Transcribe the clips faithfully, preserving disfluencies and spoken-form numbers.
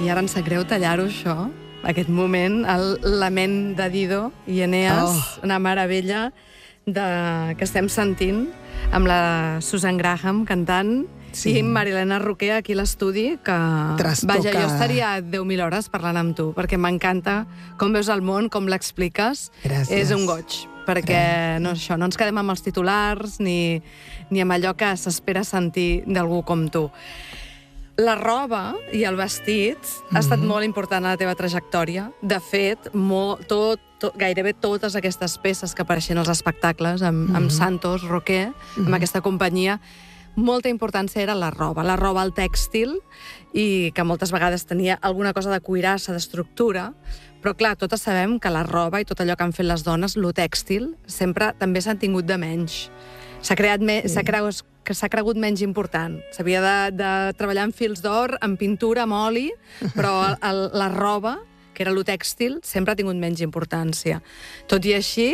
i ara em sap greu tallar-ho, això, aquest moment, el lament de Dido i Eneas, oh. una meravella de... que estem sentint amb la Susan Graham cantant sí. i Marilena Roquer aquí a l'estudi, que Trastoca. Vaja, jo estaria deu mil hores parlant amb tu, perquè m'encanta com veus el món, com l'expliques. Gràcies. És un goig, perquè no, això, no ens quedem amb els titulars ni, ni amb allò que s'espera sentir d'algú com tu. La roba i el vestit mm-hmm. ha estat molt important a la teva trajectòria. De fet, molt, tot, tot, gairebé totes aquestes peces que apareixen als espectacles amb, mm-hmm. amb Santos Roquer, mm-hmm. amb aquesta companyia, molta importància era la roba. La roba al tèxtil, i que moltes vegades tenia alguna cosa de cuirassa, d'estructura, però clar, totes sabem que la roba i tot allò que han fet les dones, lo tèxtil, sempre també s'han tingut de menys. S'ha creat me sí. s'ha cregut, que s'ha cregut menys important. S'havia de, de treballar en fils d'or, en pintura, amb oli, però el, el, la roba, que era lo tèxtil, sempre ha tingut menys importància. Tot i així,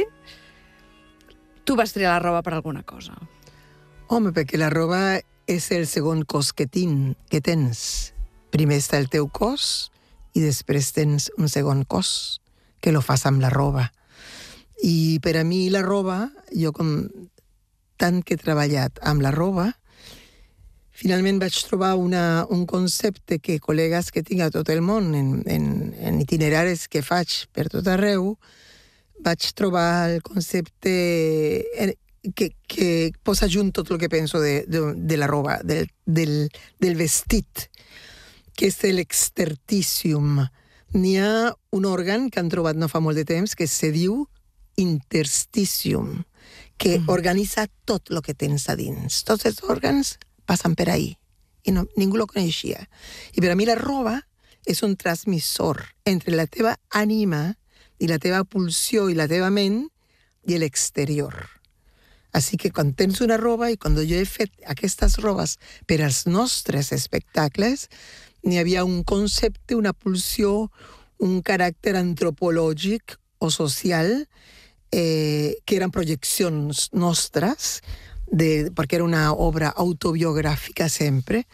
tu vas triar la roba per alguna cosa. Home, perquè la roba és el segon cos que, tin, que tens. Primer està el teu cos i després tens un segon cos que lo fas amb la roba. I per a mi la roba, jo com tant que he treballat amb la roba, finalment vaig trobar una, un concepte que col·legues que tinc a tot el món, en, en, en itineraris que faig per tot arreu, vaig trobar el concepte que, que posa junt tot el que penso de, de, de la roba, del, del, del vestit, que és l'exterticium. N'hi ha un òrgan que han trobat no fa molt de temps que se diu intersticium, que mm. organitza tot el que tens a dins. Tots els òrgans passen per ahí, i no, ningú lo coneixia. I per a mi la roba és un transmissor entre la teva ànima i la teva pulsió i la teva ment i l'exterior. Així que quan tens una roba, i quan jo he fet aquestes robes per als nostres espectacles, n'hi havia un concepte, una pulsió, un caràcter antropològic o social, eh, que eren projeccions nostres, de, perquè era una obra autobiogràfica sempre,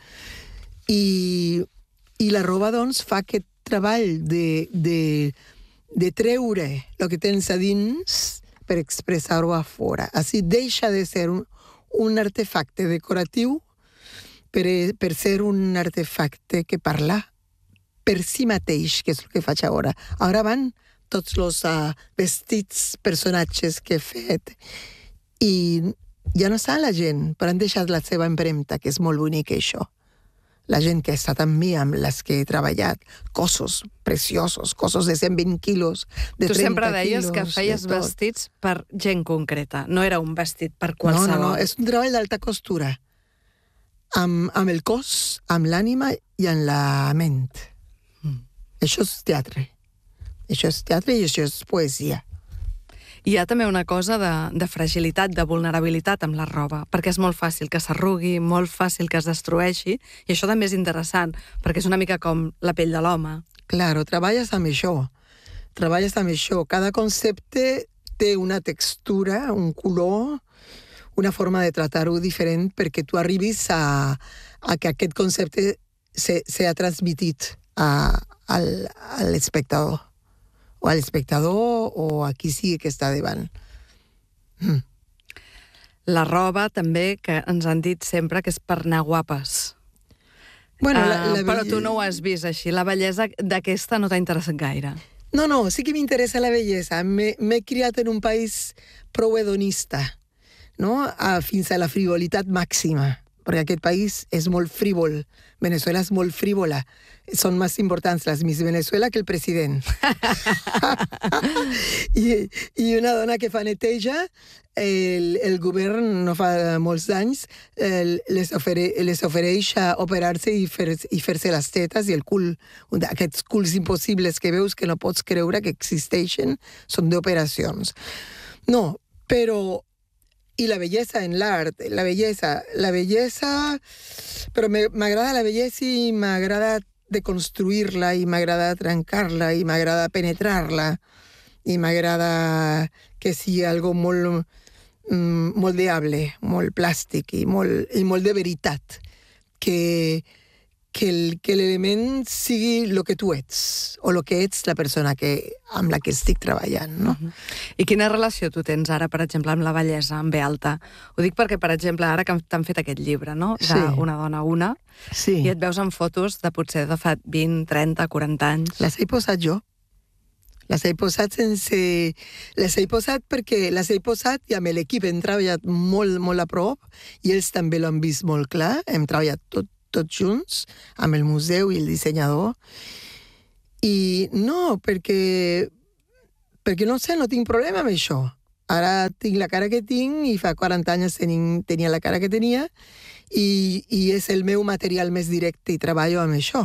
i, i la roba, doncs, fa aquest treball de, de, de treure el que tens a dins per expressar-ho a fora. Així deixa de ser un, un artefacte decoratiu per, per ser un artefacte que parla per si mateix, que és el que faig ara. Ara van tots els uh, vestits, personatges que he fet, i ja no sap la gent, però han deixat la seva empremta, que és molt bonic això. La gent que ha estat amb mi, amb les que he treballat, cossos preciosos, cossos de cent vint quilos, de trenta quilos... Tu sempre deies que feies vestits per gent concreta, no era un vestit per qualsevol. No, no, no, és un treball d'alta costura, amb, amb el cos, amb l'ànima i amb la ment. Mm. Això és teatre. Això és teatre i això és poesia. Hi ha també una cosa de, de fragilitat, de vulnerabilitat amb la roba, perquè és molt fàcil que s'arrugui, molt fàcil que es destrueixi, i això també és interessant, perquè és una mica com la pell de l'home. Claro, treballes amb això. Treballes amb això. Cada concepte té una textura, un color, una forma de tractar-ho diferent perquè tu arribis a, a que aquest concepte se, se ha transmitit a, al, a l'espectador. O a l'espectador o a qui sigui que està davant. Mm. La roba també, que ens han dit sempre que és per anar guapes. Bueno, uh, la, la però tu no ho has vist així. La bellesa d'aquesta no t'ha interessat gaire. No, no, sí que m'interessa la bellesa. M'he criat en un país prou hedonista, no? A, fins a la frivolitat màxima, perquè aquest país és molt frívol. Venezuela és molt frívola. Són més importants les Miss Venezuela que el president. I, I una dona que fa neteja, el, el govern no fa molts anys, el, les, ofere, les ofereix a operar-se i fer-se i fer les tetes i el cul. Aquests culs impossibles que veus que no pots creure que existeixen són d'operacions. No, però... I la bellesa en l'art, la bellesa, la bellesa... Però m'agrada la bellesa i m'agrada deconstruir-la, i m'agrada trencar-la, i m'agrada penetrar-la, i m'agrada que sigui algo molt, mm, moldeable, molt plàstic i molt, i molt de veritat, que, que l'element sigui el que tu ets, o el que ets la persona que, amb la que estic treballant, no? Uh-huh. I quina relació tu tens ara, per exemple, amb la bellesa, amb B alta? Ho dic perquè, per exemple, ara que t'han fet aquest llibre, no?, de Sí. Una dona una, Sí. i et veus en fotos de potser de fa vint, trenta, quaranta anys. Les he posat jo. Les he posat sense... Les he posat perquè les he posat i amb l'equip hem treballat molt, molt a prop, i ells també l'han vist molt clar, hem treballat tot tots junts, amb el museu i el dissenyador. I no, perquè, perquè no sé, no tinc problema amb això. Ara tinc la cara que tinc i fa quaranta anys tenin, tenia la cara que tenia i, i és el meu material més directe i treballo amb això.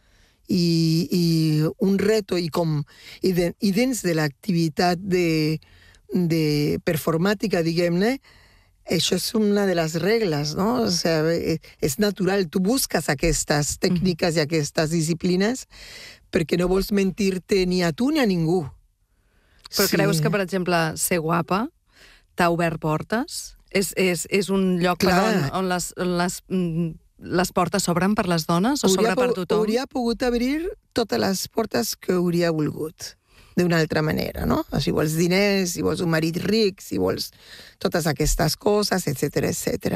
I, i un reto i, com, i, de, i dins de l'activitat de, de performàtica, diguem-ne, això és una de les regles, no? O sea, és natural, tu busques aquestes tècniques i aquestes disciplines perquè no vols mentir-te ni a tu ni a ningú. Però sí. Creus que, per exemple, ser guapa t'ha obert portes? És, és, és un lloc per on, on, les, on les, les portes s'obren per les dones o s'obre per tothom? Hauria pogut obrir totes les portes que hauria volgut, d'una altra manera, no? Si vols diners, si vols un marit ric, si vols totes aquestes coses, etcètera, etcètera.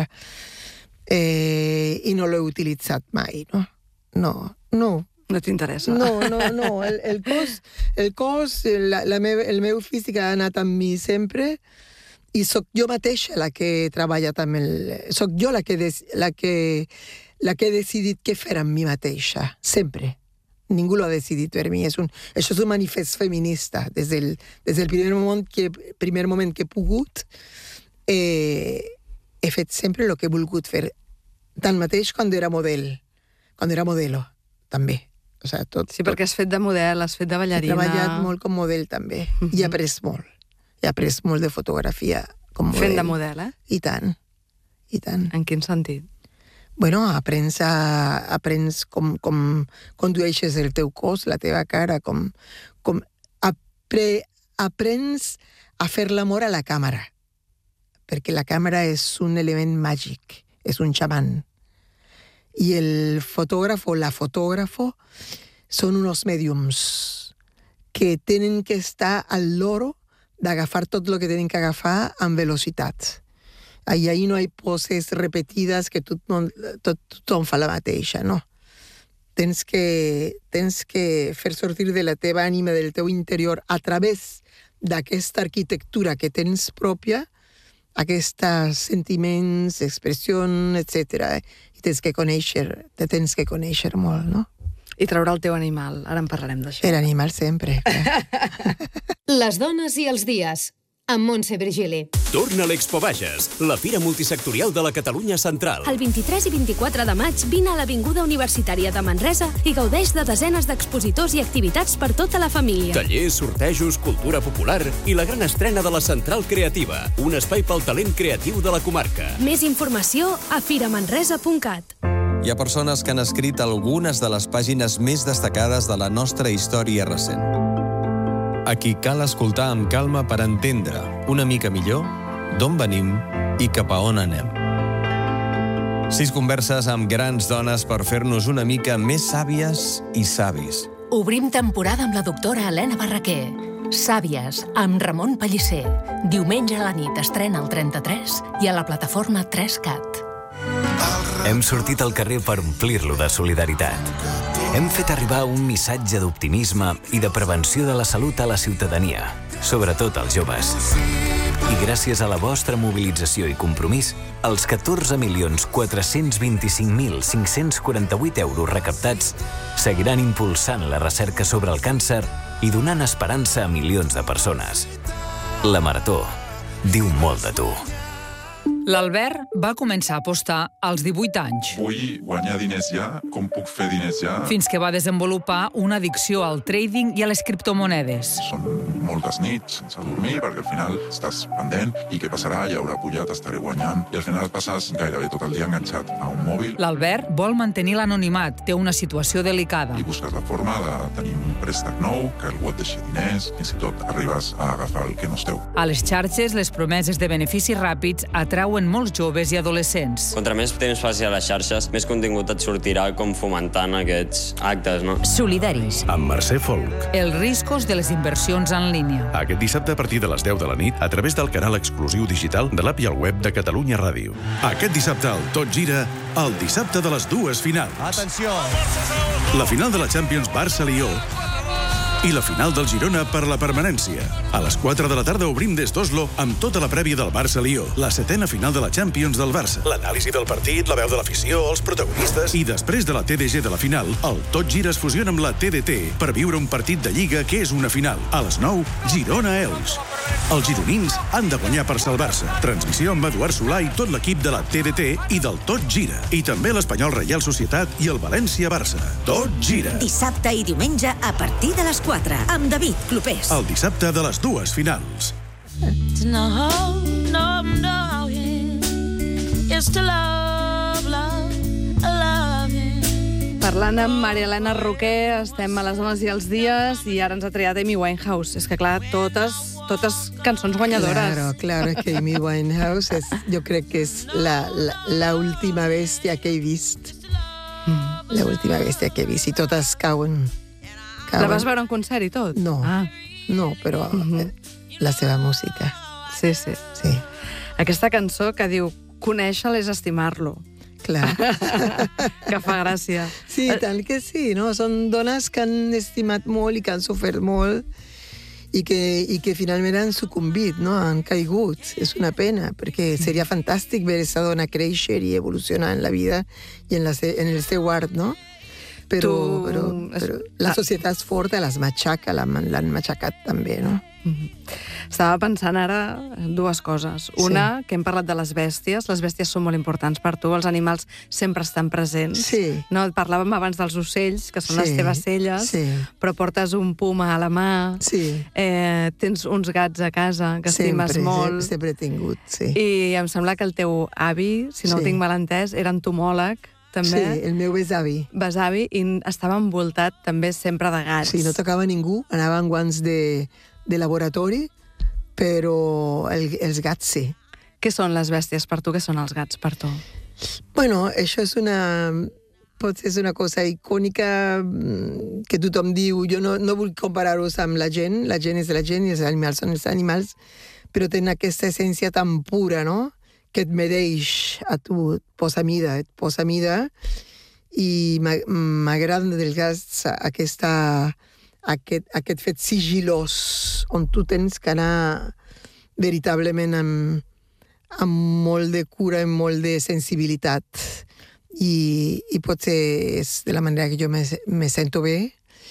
Eh, I no l'he utilitzat mai, no? No, no. No t'interessa? No, no, no. El, el cos, el, cos la, la meu, el meu físic ha anat amb mi sempre i sóc jo mateixa la que he treballat amb el... Sóc jo la que, des, la que, la que he decidit què fer amb mi mateixa, sempre. Ningú l'ha decidit per mi. És un, això és un manifest feminista. Des del, des del primer, moment que, primer moment que he pogut, eh, he fet sempre el que he volgut fer. Tanmateix quan era model. Quan era modelo, també. O sea, tot, sí, perquè has fet de model, has fet de ballarina... He treballat molt com model, també. Uh-huh. I he après molt. He après molt de fotografia com model. Fent de model, eh? I tant. I tant. En quin sentit? Bueno, aprens, a, aprens com, com condueixes el teu cos, la teva cara, com, com apre, aprens a fer l'amor a la càmera, perquè la càmera és un element màgic, és un xaman. I el fotògraf o la fotògrafo són uns mèdiums que tenen que estar al loro d'agafar tot el que tenen que agafar amb velocitat. I ahí no hi poses repetides que tothom, tot, tothom fa la mateixa, no. Tens que, tens que fer sortir de la teva ànima, del teu interior, a través d'aquesta arquitectura que tens pròpia, aquests sentiments, expressions, etcètera. I tens que conèixer, te tens que conèixer molt, no? I treure el teu animal. Ara en parlarem d'això. L'animal sempre. Les dones i els dies, amb Montse Virgili. Torna a l'Expo Bages, la fira multisectorial de la Catalunya Central. El vint-i-tres i vint-i-quatre de maig vine a l'Avinguda Universitària de Manresa i gaudeix de desenes d'expositors i activitats per tota la família. Tallers, sortejos, cultura popular i la gran estrena de la Central Creativa, un espai pel talent creatiu de la comarca. Més informació a firamanresa punt cat. Hi ha persones que han escrit algunes de les pàgines més destacades de la nostra història recent. A qui cal escoltar amb calma per entendre una mica millor d'on venim i cap a on anem. Sis converses amb grans dones per fer-nos una mica més sàvies i savis. Obrim temporada amb la doctora Helena Barraquer. Sàvies, amb Ramon Pellicer. Diumenge a la nit estrena al trenta-tres i a la plataforma tres cat. Hem sortit al carrer per omplir-lo de solidaritat. Hem fet arribar un missatge d'optimisme i de prevenció de la salut a la ciutadania, sobretot als joves. I gràcies a la vostra mobilització i compromís, els catorze milions quatre-cents vint-i-cinc mil cinc-cents quaranta-vuit euros recaptats seguiran impulsant la recerca sobre el càncer i donant esperança a milions de persones. La Marató diu molt de tu. L'Albert va començar a apostar als divuit anys. Vull guanyar diners ja, com puc fer diners ja. Fins que va desenvolupar una addicció al trading i a les criptomonedes. Són moltes nits sense dormir, perquè al final estàs pendent i què passarà, ja haurà pujat, estaré guanyant, i al final passes gairebé tot el dia enganxat a un mòbil. L'Albert vol mantenir l'anonimat, té una situació delicada. I busques la forma de tenir un préstec nou, que algú et deixi diners, fins i tot arribes a agafar el que no és teu. A les xarxes, les promeses de beneficis ràpids atrauen veuen molts joves i adolescents. Contra més temps passi a les xarxes, més contingut et sortirà com fomentant aquests actes, no? Solidaris. Amb Mercè Folk. Els riscos de les inversions en línia. Aquest dissabte a partir de les deu de la nit, a través del canal exclusiu digital de l'app i el web de Catalunya Ràdio. Aquest dissabte al Tot Gira, el dissabte de les dues finals. Atenció! La final de la Champions Barça-Lió i la final del Girona per la permanència. A les quatre de la tarda obrim des d'Oslo amb tota la prèvia del Barça-Lió, la setena final de la Champions del Barça, l'anàlisi del partit, la veu de l'afició, els protagonistes... I després de la T D G de la final, el Tot Gira es fusiona amb la T D T per viure un partit de Lliga que és una final. A les nou, Girona-Els. Els gironins han de guanyar per salvar-se. Transmissió amb Eduard Solà i tot l'equip de la T D T i del Tot Gira. I també l'Espanyol Reial Societat i el València-Barça. Tot Gira. Dissabte i diumenge a partir de les quatre, amb David Clopés. El dissabte de les dues finals. No, no, no, it's to love, love, love you. Parlant amb Maria Elena Roquer, estem a les dones i els dies, i ara ens ha triat Amy Winehouse. És que, clar, totes, totes cançons guanyadores. Claro, claro, es que Amy Winehouse es, yo creo que es la, la, la última bestia que he vist. Mm. La última bestia que he vist. I totes cauen. cauen. La vas veure en concert i tot? No, ah. no, però uh-huh. la seva música. Sí, sí. Sí. Aquesta cançó que diu conèixer-lo és estimar-lo. Clar. Que fa gràcia. Sí, tant que sí, no? Són dones que han estimat molt i que han sofert molt i que, i que finalment han sucumbit, no? Han caigut. És una pena, perquè seria fantàstic veure aquesta dona créixer i evolucionar en la vida i en, la, en el seu art, no? Però, tu... però, però la societat forta les matxaca, l'han matxacat també, no? Mm-hmm. Estava pensant ara dues coses. Una, sí. que hem parlat de les bèsties. Les bèsties són molt importants per tu. Els animals sempre estan presents. Sí. No? Parlàvem abans dels ocells, que són sí. les teves celles, sí. però portes un puma a la mà. Sí. Eh, tens uns gats a casa que sempre, estimes molt. Sempre he tingut, sí. I em sembla que el teu avi, si no sí. ho tinc mal entès, era entomòleg, també. Sí, el meu besavi. Besavi, i estava envoltat també sempre de gats. Sí, no tocava ningú, anava amb guants de, de laboratori, però el, els gats sí. Què són les bèsties per tu? Què són els gats per tu? Bueno, això és una... pot ser una cosa icònica que tothom diu. Jo no, no vull comparar-los amb la gent. La gent és la gent i els animals són els animals, però tenen aquesta essència tan pura, no?, que et mereix a tu, et posa mida, et posa mida, i m'agrada dels gats aquesta, aquest, aquest fet sigilós, on tu tens que anar veritablement amb, amb molt de cura i molt de sensibilitat. I, i potser és de la manera que jo me, me sento bé.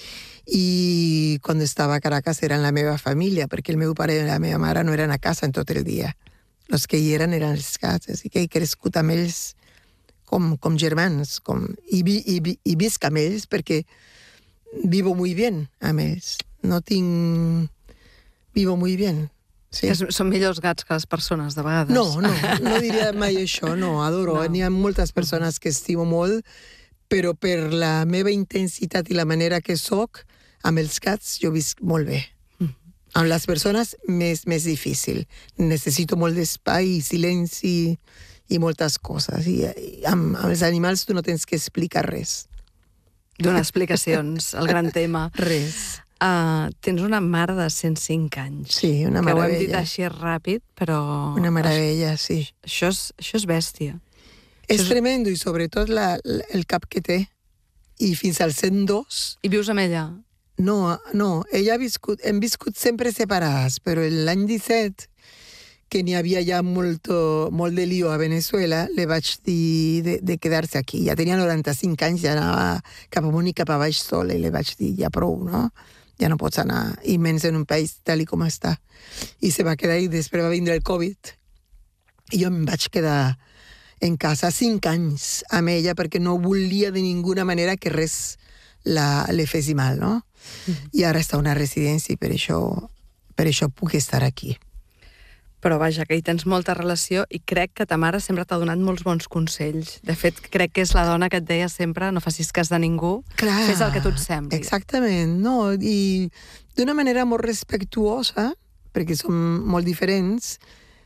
I quan estava a Caracas eren la meva família, perquè el meu pare i la meva mare no eren a casa en tot el dia. Els que hi eren eren els gats, així que he crescut amb ells com, com germans, com, i, vi, i, vi, i visc amb ells perquè vivo muy bien amb ells. No tinc... Vivo muy bien. Sí. És, són millors gats que les persones, de vegades. No, no, no diria mai això, no, adoro. No. N'hi ha moltes persones que estimo molt, però per la meva intensitat i la manera que soc, amb els gats jo visc molt bé. Amb les persones, més, més difícil. Necessito molt d'espai, silenci i moltes coses. I, i amb, amb els animals tu no tens que explicar res. Donar explicacions, el gran tema. Res. Uh, tens una mare de cent cinc anys. Sí, una meravella. Que ho hem dit així ràpid, però... Una meravella, sí. Això és, això és bèstia. És això tremendo, i sobretot la, la, el cap que té. I fins al cent dos... I vius amb ella? No, no, ella ha viscut, hem viscut sempre separades, però l'any disset, que n'hi havia ja molt, molt de lío a Venezuela, le vaig dir de, de quedar-se aquí. Ja tenia noranta-cinc anys, ja anava cap amunt i cap a baix sola, i le vaig dir, ja prou, no? Ja no pots anar, i menys en un país tal com està. I se va quedar, i després va vindre el Covid. I jo em vaig quedar en casa cinc anys amb ella, perquè no volia de ninguna manera que res la, le fes mal, no? Mm-hmm. I ara està a una residència i per això, per això puc estar aquí. Però vaja, que hi tens molta relació i crec que ta mare sempre t'ha donat molts bons consells. De fet, crec que és la dona que et deia sempre no facis cas de ningú, clar, fes el que tu et sembli. Exactament, no? I d'una manera molt respectuosa, perquè som molt diferents,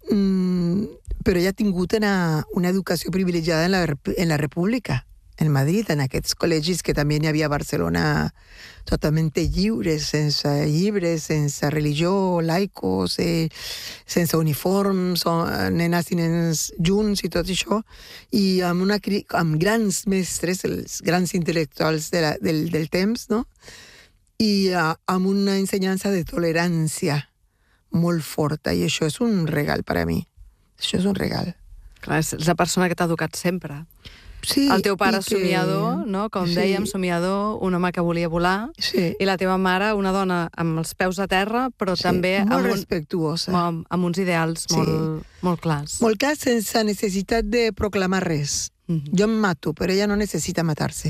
Mm, però ella ha tingut una, una educació privilegiada en la, en la República, en Madrid, en aquests col·legis que també n'hi havia a Barcelona totalment lliures, sense llibres, sense religió, laicos, eh, sense uniforms, o, nenes i nens junts i tot això, i amb, una, amb grans mestres, els grans intel·lectuals de la, del, del temps, no? I uh, amb una ensenyança de tolerància molt forta, i això és un regal per a mi. Això és un regal. Clar, és la persona que t'ha educat sempre. Sí, el teu pare que... somiador, no? Com sí. dèiem, somiador, un home que volia volar, sí. i la teva mare, una dona amb els peus a terra, però sí, també molt amb, respectuosa. Un, amb, amb uns ideals sí. molt, molt clars. Molt clars, sense necessitat de proclamar res. Mm-hmm. Jo em mato, però ella no necessita matar-se.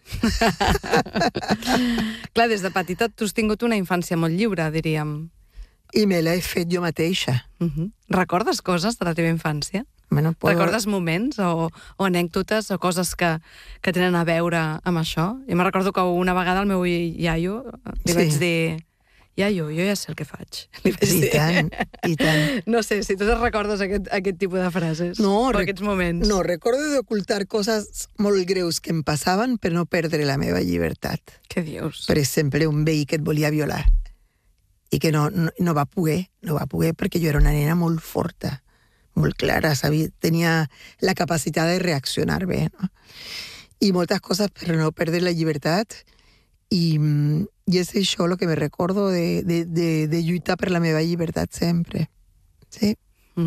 Clar, des de petita tu has tingut una infància molt lliure, diríem. I me l'he fet jo mateixa. Uh-huh. Recordes coses de la teva infància? Bueno, puedo... Recordes moments o, o anècdotes o coses que, que tenen a veure amb això? Jo me recordo que una vegada al meu iaio li sí. vaig dir: iaio, jo ja sé el que faig. Li vaig I dir. tant, i tant. No sé, si tu te'n recordes aquest, aquest tipus de frases no, o aquests moments. No, recordo d'ocultar coses molt greus que em passaven per no perdre la meva llibertat. Què dius? Per exemple, un veí que et volia violar i que no, no, no va poder, no va poder perquè jo era una nena molt forta, molt clara, sabia, tenia la capacitat de reaccionar bé, no? I moltes coses per no perdre la llibertat, i, i és això el que me recordo de, de, de, de lluitar per la meva llibertat sempre. Sí. Mm.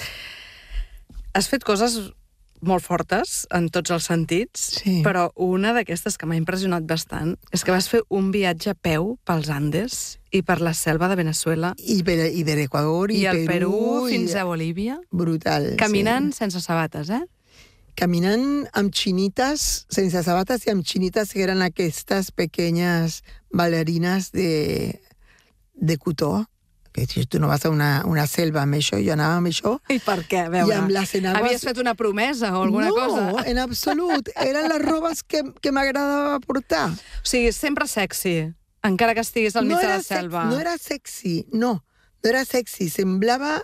Has fet coses molt fortes en tots els sentits, sí. però una d'aquestes que m'ha impressionat bastant és que vas fer un viatge a peu pels Andes i per la selva de Venezuela. I, per, i de l'Equador, i, i el Perú, Perú fins i... a Bolívia. Brutal. Caminant sí. sense sabates, eh? Caminant amb xinites, sense sabates, i amb xinites que eren aquestes pequeñas ballarines de, de cotó. Que si tu no vas a una, una selva amb això, jo anava amb això. I per què? A veure, I amb les enagues... Havies fet una promesa o alguna no, cosa? No, en absolut. Eren les robes que, que m'agradava portar. O sigui, sempre sexy, encara que estiguis al mig no de la sex, selva. No era sexy, no. No era sexy. Semblava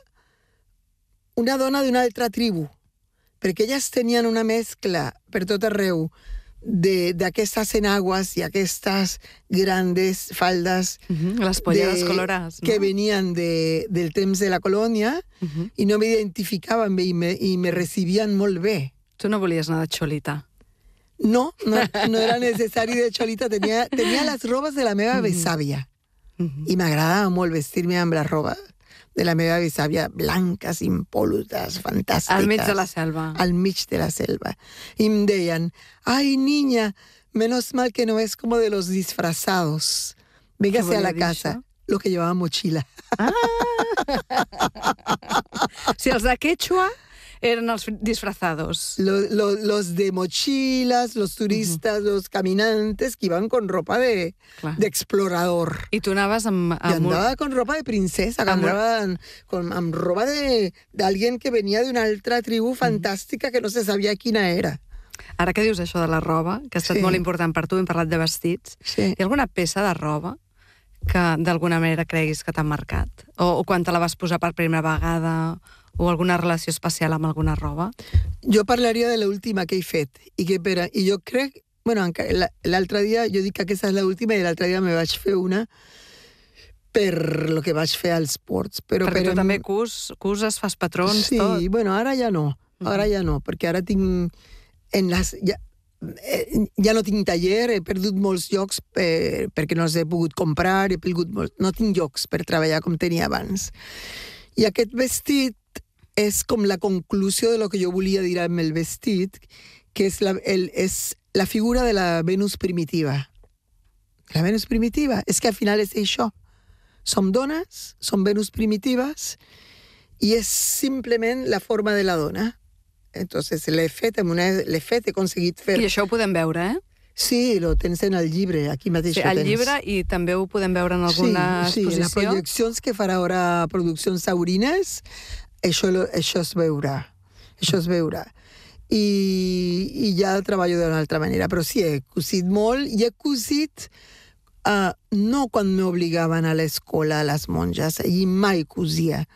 una dona d'una altra tribu. Perquè elles tenien una mescla per tot arreu d'aquestes enaguas i aquestes grandes faldes uh-huh, les polleres colorades, no? Que venien de, del temps de la colònia uh-huh. i no m'identificaven bé i me, i me recibien molt bé. Tu no volies anar de xolita? No, no, no era necessari de xolita. Tenia, tenia les robes de la meva uh-huh. besàvia uh-huh. i m'agradava molt vestir-me amb la roba de la meva besàvia, blanques, impolutas, fantàstiques. Al mig de la selva. Al mig de la selva. I em deien: ay, niña, menos mal que no es como de los disfrazados. Véngase a la casa. Això? Lo que llevaba mochila. Ah. Si els de Quechua eren els disfrazados. Lo, lo, los de mochilas, los turistas, uh-huh. los caminantes que iban con ropa de, de explorador. I tu anaves amb... amb Yo andaba un... con ropa de princesa, amb, andaba con, amb ropa de, de alguien que venia d'una altra tribu fantàstica uh-huh. que no se sabia quina era. Ara que dius això de la roba, que ha estat sí. molt important per tu, hem parlat de vestits, sí. hi ha alguna peça de roba que d'alguna manera creguis que t'ha marcat? O, o quan te la vas posar per primera vegada, o alguna relació especial amb alguna roba? Jo parlaria de l'última que he fet. I, que per, i jo crec... Bueno, l'altre dia, jo dic que aquesta és l'última, i l'altre dia me vaig fer una per lo que vaig fer als ports. Però perquè per tu em... també cus, cuses, fas patrons, sí, tot. Sí, bueno, ara ja no. Ara ja no, perquè ara tinc... En les, ja, ja no tinc taller, he perdut molts llocs per, perquè no els he pogut comprar, he perdut molts, no tinc llocs per treballar com tenia abans. I aquest vestit és com la conclusió de lo que jo volia dir amb el vestit, que és la, el, és la figura de la Venus primitiva. La Venus primitiva, és que al final és això. Som dones, som Venus primitives, i és simplement la forma de la dona. Entonces l'he fet, amb una, l'he fet, he aconseguit fer... I això ho podem veure, eh? Sí, lo tens en el llibre, aquí mateix sí, ho tens. El llibre, i també ho podem veure en alguna sí, exposició. Sí, en les projeccions que farà ara Produccions Taurines, això, això es veurà. Això es veurà. I, i ja treballo d'una altra manera, però sí, he cosit molt, i he cosit uh, no quan m'obligaven a l'escola, a les monges, i mai cosia.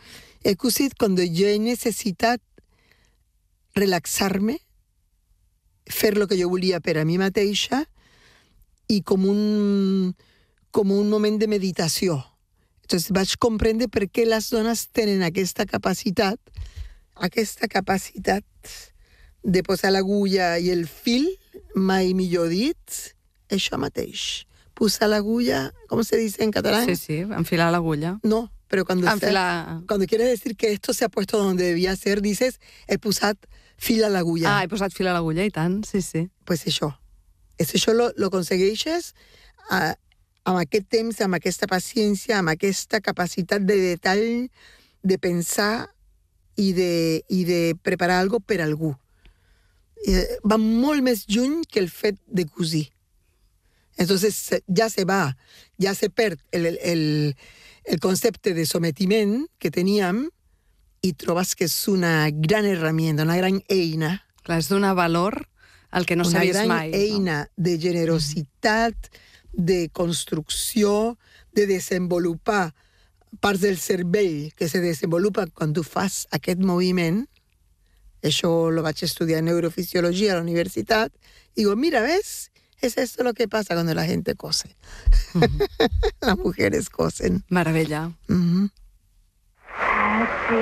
He cosit quan jo he necessitat relaxar-me, fer el que jo volia per a mi mateixa i com un, com un moment de meditació. Entonces vaig comprendre per què les dones tenen aquesta capacitat, aquesta capacitat de posar l'agulla i el fil, mai millor dit, això mateix. Posar l'agulla, com se dice en catalán? Sí, sí, enfilar l'agulla. No, pero cuando, Enfilar... está, cuando quiere decir que esto se ha puesto donde debía ser, dices, he posat fil a l'agulla. Ah, he posat fil a l'agulla, i tant, sí, sí. Pues això. És això lo, lo aconsegueixes a, amb aquest temps, amb aquesta paciència, amb aquesta capacitat de detall, de pensar i de, i de preparar algo per algú. Eh, va molt més lluny que el fet de cosir. Entonces ya se va, ya se perd el, el, el concepte de sometiment que teníem i trobes que és una gran herramienta, una gran eina. Clar, és donar valor al que no s'ha vist mai. Una gran eina no? de generositat, de construcció, de desenvolupar parts del cervell que se desenvolupen quan tu fas aquest moviment. Això lo vaig estudiar en neurofisiologia a la universitat. I digo, mira, ¿ves? Es esto lo que pasa cuando la gente cose. Uh-huh. Las mujeres cosen. Maravilla. Uh-huh. Happy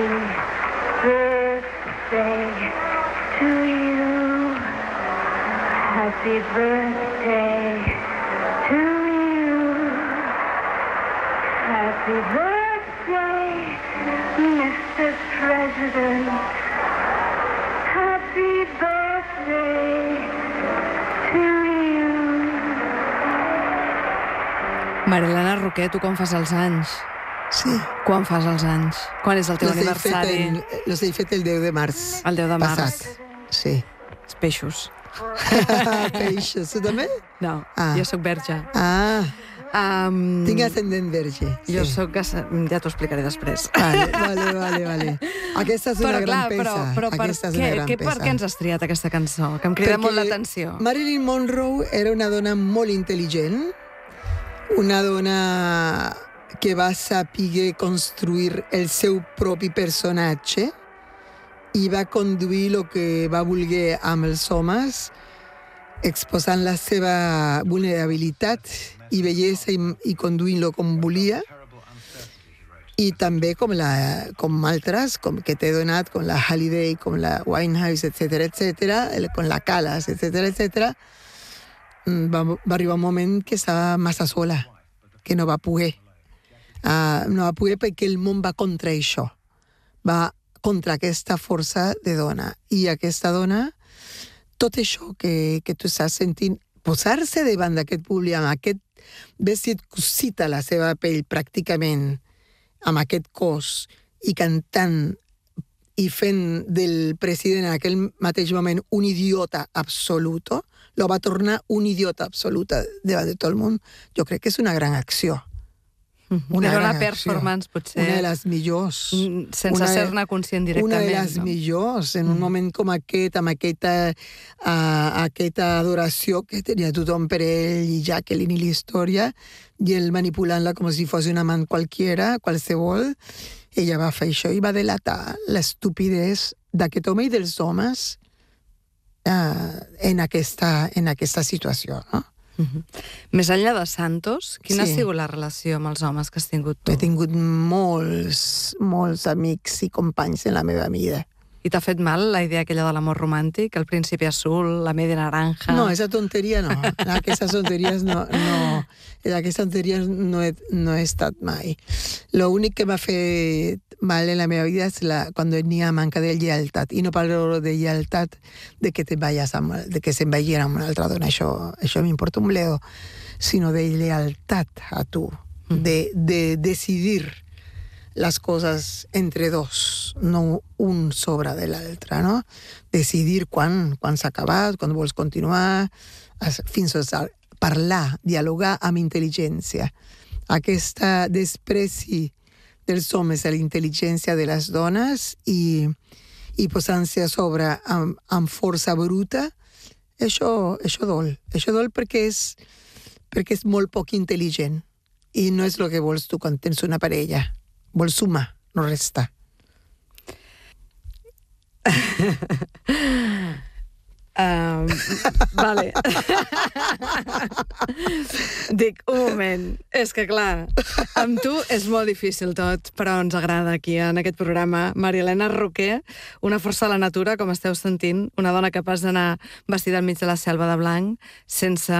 birthday to you. Happy birthday to you. Happy birthday, Mister President. Happy birthday to you. Marilena Roquer, tu quan fas els anys? Sí. Quan fas els anys? Quan és el teu los aniversari? He fet el, los he fet el deu de març. El deu de març. Passat. Sí. Els peixos. Peixos, tu també? No, ah. jo sóc verge. Ah, um, tinc ascendent verge. Sí. Jo sóc... Ja t'ho explicaré després. Vale, vale, vale, vale. Aquesta és una però, gran clar, peça. Però, però per, Aquesta és què, una gran què, per peça. què ens has triat aquesta cançó? Que em crida Perquè molt l'atenció. Marilyn Monroe era una dona molt intel·ligent, una dona que va saber construir el seu propi personatge i va conduir el que va voler amb els homes, exposant la seva vulnerabilitat i bellesa i, i conduint-lo com volia. I també com, la, com altres, com que t'he donat, com la Halliday, com la Winehouse, etcètera, etcètera, com la Callas, etcètera, etcètera, va, va arribar un moment que estava massa sola, que no va poder. Uh, no va poder perquè el món va contra això. Va contra aquesta força de dona. I aquesta dona, tot això que, que tu estàs sentint, posar-se davant d'aquest públic amb aquest vestit cosit a la seva pell pràcticament, amb aquest cos, i cantant i fent del president en aquell mateix moment un idiota absoluto, lo va tornar un idiota absoluta davant de tot el món. Jo crec que és una gran acció. Una Era una performance, acció. Potser... Una de les millors. Sense ser-ne conscient directament. Una de les no? millors, en un mm. moment com aquest, amb aquesta, uh, aquesta adoració que tenia tothom per ell, i Jacqueline i la història, i ell manipulant-la com si fos un amant qualquiera, qualsevol, ella va fer això i va delatar l'estupidesa d'aquest home i dels homes uh, en, aquesta, en aquesta situació, no? Uh-huh. Més enllà de Santos, quina sí. ha sigut la relació amb els homes que has tingut tu? He tingut molts, molts amics i companys en la meva vida. I t'ha fet mal la idea aquella de l'amor romàntic, el príncipe azul, la media naranja? No, esa tonteria no. Aquestes tonteries no, no, aquestes tonteries no he, no he estat mai. Lo únic que m'ha fet mal en la meva vida és la, quan n'hi ha manca de lleialtat. I no parlo de lleialtat de que te vayas amb, de que se'n vagi amb una altra dona, això, això m'importa un bledo, sinó de lleialtat a tu, de, de decidir las cosas entre dos, no un sobre de l'altre, no? Decidir quan, quan s'ha acabat, quan vols continuar, fins a parlar, dialogar amb intel·ligència. Aquesta despreci dels homes a la intel·ligència de les dones i, i posant-se a sobre amb, amb força bruta, això, això dol. Això dol perquè és, perquè és molt poc intel·ligent i no és el que vols tu quan tens una parella. Vols sumar, no restar. Um, vale. Dic, un moment, és que clar, amb tu és molt difícil tot, però ens agrada aquí en aquest programa. Maria Elena Roquer, una força de la natura, com esteu sentint, una dona capaç d'anar vestida enmig de la selva de blanc, sense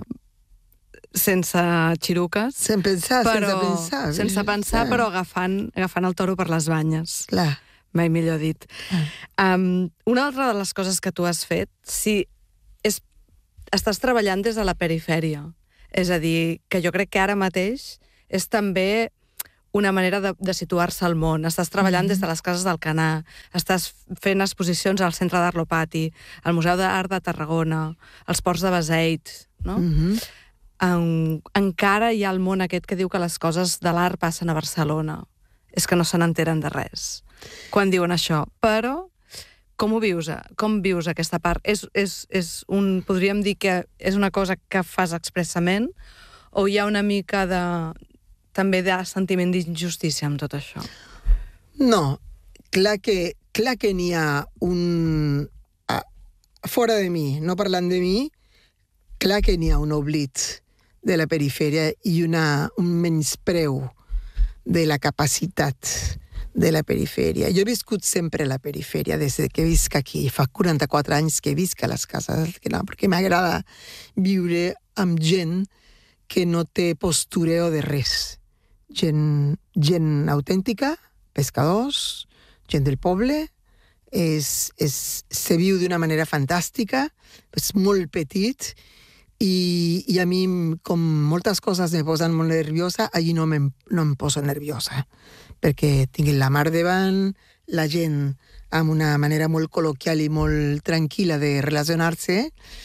sense xiruques. Sense pensar, però, sense pensar. Sense pensar, però agafant, agafant el toro per les banyes. Clar. Mai millor dit. Um, una altra de les coses que tu has fet, si és, estàs treballant des de la perifèria, és a dir, que jo crec que ara mateix és també una manera de, de situar-se al món. Estàs treballant mm-hmm. des de les cases d'Alcanar, estàs fent exposicions al Centre d'Art Lopati, al Museu d'Art de Tarragona, als Ports de Beseit, no? Mm-hmm. En, encara hi ha el món aquest que diu que les coses de l'art passen a Barcelona. És que no se n'enteren de res quan diuen això. Però com ho vius? Com vius aquesta part? És, és, és un, podríem dir que és una cosa que fas expressament o hi ha una mica de, també de sentiment d'injustícia amb tot això? No, clar que, clar que n'hi ha un... A, fora de mi, no parlant de mi, clar que n'hi ha un oblit de la perifèria i una, un menyspreu de la capacitat de la perifèria. Jo he viscut sempre a la perifèria des que visc aquí. Fa quaranta-quatre anys que visc a les cases, perquè m'agrada viure amb gent que no té postureo de res. Gent, gent autèntica, pescadors, gent del poble, és, és, se viu d'una manera fantàstica, és molt petit, i, i a mi, com moltes coses me posen molt nerviosa, allí no, me, no em poso nerviosa, perquè tinc la mar davant, la gent amb una manera molt col·loquial i molt tranquil·la de relacionar-se,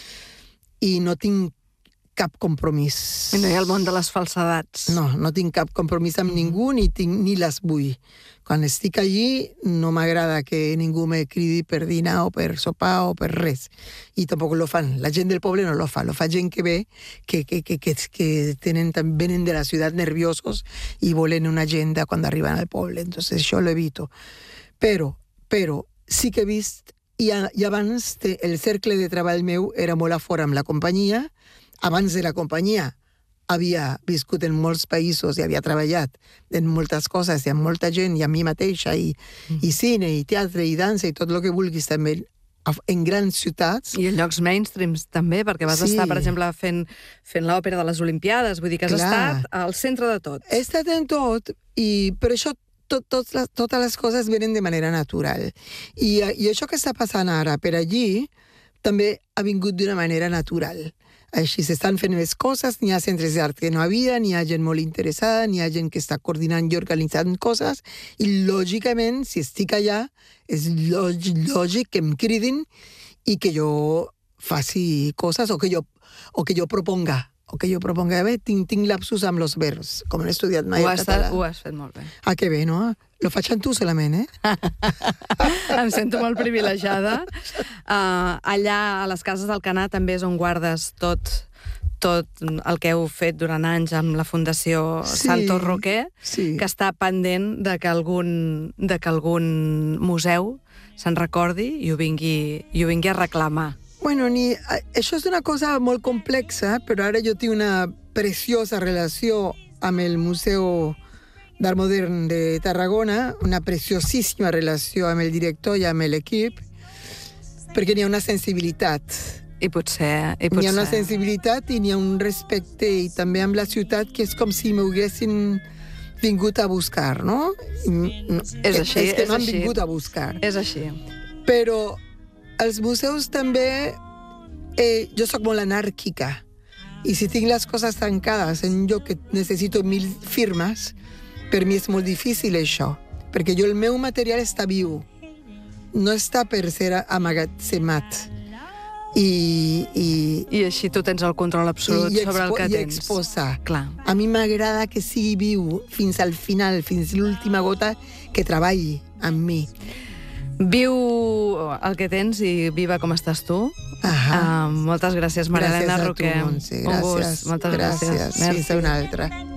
i no tinc cap compromís. I no hi ha el món de les falsedats. No, no tinc cap compromís amb ningú, ni, tinc, ni les vull. Quan estic allí, no m'agrada que ningú me cridi per dinar o per sopar o per res. I tampoc lo fan. La gent del poble no lo fa. Lo fa gent que ve, que, que, que, que, que tenen, venen de la ciutat nerviosos i volen una agenda quan arriben al poble. Entonces, això lo evito. Però, però, sí que he vist, i, a, i abans el cercle de treball meu era molt a fora amb la companyia. Abans de la companyia havia viscut en molts països i havia treballat en moltes coses i amb molta gent i amb mi mateixa i, mm. i cine i teatre i dansa i tot el que vulguis també en grans ciutats. I en llocs mainstreams també, perquè vas sí. estar, per exemple, fent, fent l'òpera de les Olimpiades, vull dir que has Clar. estat al centre de tot. He estat en tot, i per això tot, tot, les, totes les coses venen de manera natural. I, i això que està passant ara per allí també ha vingut d'una manera natural. Així s'estan fent més coses, n'hi ha centres d'art que no havia, n'hi ha gent molt interessada, n'hi ha gent que està coordinant i organitzant coses, i lògicament, si estic allà, és lògic que em cridin i que jo faci coses o que jo, o que jo proponga. O que jo proponga, bé, tinc, tinc lapsus amb els verbs, com he estudiat mai ho en català. Estat, ho has fet molt bé. Ah, que bé, no? Lo faig amb tu solament, eh? Em sento molt privilegiada. Uh, allà, a les cases d'Alcanar, també és on guardes tot, tot el que heu fet durant anys amb la Fundació sí, Santos Roquer, sí. que està pendent de que algun, de que algun museu se'n recordi i ho vingui, i ho vingui a reclamar. Bueno, ni, això és una cosa molt complexa, però ara jo tinc una preciosa relació amb el Museu d'Art Modern de Tarragona, una preciosíssima relació amb el director i amb l'equip, perquè n'hi ha una sensibilitat. I potser... I potser... N'hi ha una sensibilitat i n'hi ha un respecte, i també amb la ciutat, que és com si m'haguessin vingut a buscar, no? no és així, és que és m'han així. vingut a buscar. És així. Però els museus també... Eh, jo sóc molt anàrquica, i si tinc les coses tancades en un lloc que necessito mil firmes, per mi és molt difícil això, perquè jo el meu material està viu, no està per ser amagatzemat. I, i, I així tu tens el control absolut i sobre el que i tens. I exposar. Clar. A mi m'agrada que sigui viu fins al final, fins l'última gota, que treballi amb mi. Viu el que tens i viva com estàs tu. Uh, moltes gràcies, Maria Elena Roquer. Gràcies a tu, Montse. Gràcies. Un gust. Moltes gràcies. gràcies. Fins una altra.